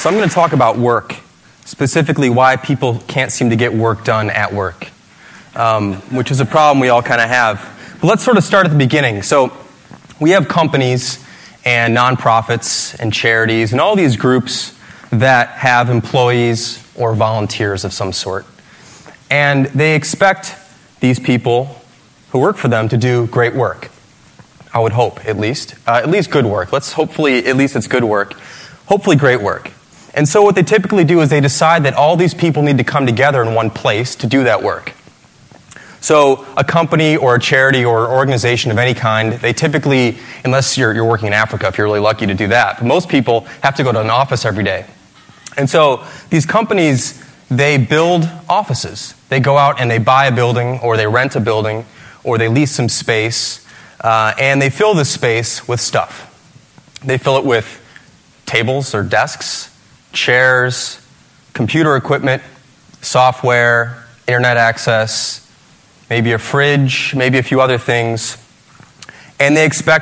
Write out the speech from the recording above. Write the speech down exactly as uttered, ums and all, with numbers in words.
So I'm going to talk about work, specifically why people can't seem to get work done at work, um, which is a problem we all kind of have. But let's sort of start at the beginning. So we have companies and nonprofits and charities and all these groups that have employees or volunteers of some sort. And they expect these people who work for them to do great work. I would hope, at least. Uh, at least good work. Let's hopefully, at least it's good work. Hopefully great work. And so what they typically do is they decide that all these people need to come together in one place to do that work. So a company or a charity or an organization of any kind, they typically, unless you're, you're working in Africa, if you're really lucky to do that, but most people have to go to an office every day. And so these companies, they build offices. They go out and they buy a building, or they rent a building, or they lease some space, uh, and they fill this space with stuff. They fill it with tables or desks, chairs, computer equipment, software, internet access, maybe a fridge, maybe a few other things. And they expect